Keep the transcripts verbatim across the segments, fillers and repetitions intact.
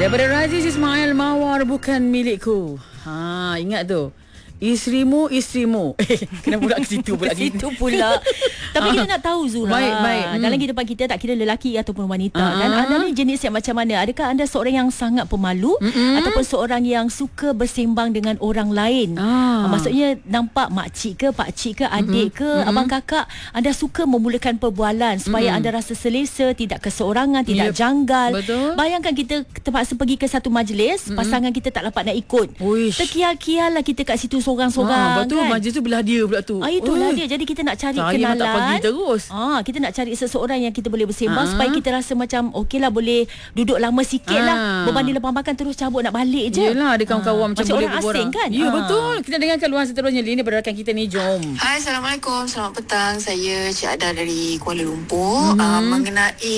Daripada Raziz Ismail, Mawar bukan milikku. Ha, ingat tu. Isterimu, isterimu. Eh, kenapa pula ke situ pula? Ke situ pula. Tapi kita nak tahu, Zura, Baik, baik. Hmm. dalam kehidupan kita, tak kira lelaki ataupun wanita, Uh-huh. kan, anda ni jenis yang macam mana? Adakah anda seorang yang sangat pemalu, Mm-mm. ataupun seorang yang suka bersembang dengan orang lain? Ah. Maksudnya nampak makcik ke, pakcik ke, adik ke, Mm-mm. abang kakak, anda suka memulakan perbualan supaya Mm-mm. anda rasa selesa, tidak keseorangan, tidak Yep. janggal. Betul. Bayangkan kita terpaksa pergi ke satu majlis, Mm-mm. pasangan kita tak dapat nak ikut. Uish. Terkial-kial lah kita kat situ sorang-sorang. Ah, betul, kan? majlis tu belah dia pula tu. Ah, itulah Ui. dia. Jadi kita nak cari Saya kenalan. memang tak pergi terus. Ah, kita nak cari seseorang yang kita boleh bersembang, Ah. supaya kita rasa macam okeylah, boleh duduk lama sikit Ah. lah. Beban di lapang makan terus cabut nak balik je. Yelah, ada kawan-kawan Ah, macam macam boleh orang berbual. asing kan. Ya, Ah. betul. Kita dengarkan luahan seterusnya Lin daripada rakan kita ni. Jom. Hai, Assalamualaikum. Selamat petang. Saya Cik Ada dari Kuala Lumpur. Mhm. Uh, mengenai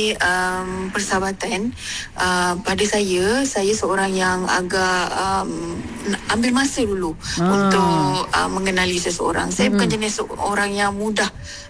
um, persahabatan, uh, pada saya, saya seorang yang agak um, nak ambil masa dulu Ah. untuk uh, mengenali seseorang. Saya Mhm. bukan jenis orang yang mudah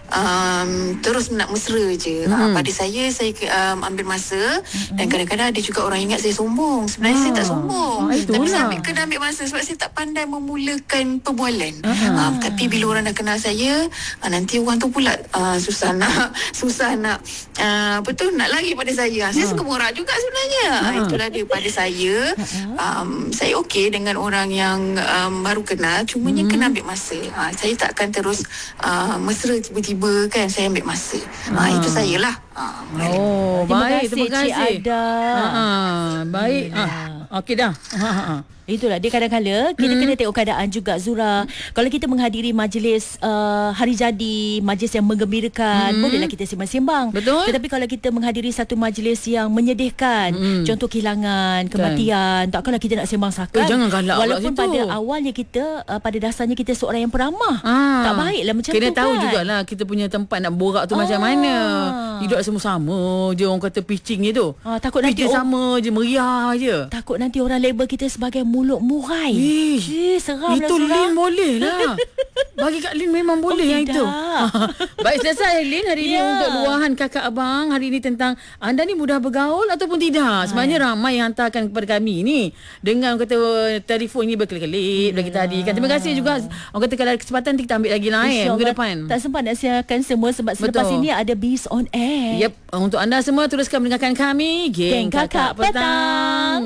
um, terus nak mesra je. Mhm. Uh, pada saya, saya um, ambil masa, dan kadang-kadang ada juga orang ingat saya sombong. Sebenarnya Ah. saya tak sombong. Ah, itulah. Tapi saya ambil, kena ambil masa sebab saya tak pandai memulakan perbualan. Ah. Uh, tapi bila orang dah kenal saya, uh, nanti orang tu pula uh, susah nak susah nak uh, apa tu nak lari pada saya. Saya suka borak juga sebenarnya. Uh, itulah dia pada saya. Um, saya okey dengan orang yang um, baru kenal, cumanya Hmm. kena ambil masa. Uh, saya tak akan terus uh, mesra tiba-tiba kan. Saya ambil masa. Uh, itu saya lah. Uh, Oh, Terima baik. kasih, Terima kasih. Cik Ada. Ha, ha, baik. Ah, okey dah. Ha, ha, ha. Itulah dia, kadang-kadang kita Mm-mm. kena tengok keadaan juga, Zura. Kalau kita menghadiri majlis uh, hari jadi, majlis yang menggembirakan, Mm-mm. bolehlah kita sembang-sembang. Betul. Tetapi kalau kita menghadiri satu majlis yang menyedihkan, Mm. contoh kehilangan, kematian, takkanlah kita nak sembang Eh, sakan. jangan galak pula Walaupun situ. pada awalnya kita, uh, pada dasarnya kita seorang yang peramah. Ah. Tak baiklah macam Kena tu tahu kan. jugalah kita punya tempat nak borak tu Ah. macam mana. Hidup sama-sama je, orang kata pitching je tu. Ah, takut nanti pitching o- sama je, meriah je. Takut nanti orang label kita sebagai mulut murai. Ish, Eh, seram lah, itu Zura. Lin boleh lah. Bagi Kak Lin memang boleh Oh, yang tidak. itu. Baik, selesai Lin hari ini Ya. untuk luahan kakak abang. Hari ini tentang anda ni mudah bergaul ataupun tidak. Sebenarnya ramai yang hantarkan kepada kami ni dengan orang kata telefon ni berkelip-kelip bagi kita hadirkan. Terima kasih juga. Orang kata kalau ada kesempatan kita ambil lagi lah eh, minggu depan. Tak sempat nak siarkan semua sebab selepas Betul. ini ada Beast on Air. Yep, untuk anda semua teruskan mendengarkan kami Geng, Geng Kakak Kakak Petang.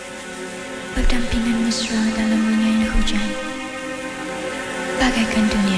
Berdampingan mesra dalam menyair hujan, bagaikan dunia